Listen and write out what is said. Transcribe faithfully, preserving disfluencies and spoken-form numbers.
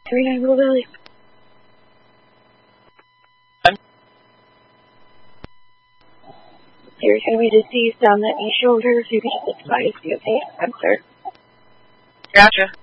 three nine Little Valley. I'm There's going to be disease down that knee shoulder, so you can just advise you. Okay, I'm sir. Gotcha.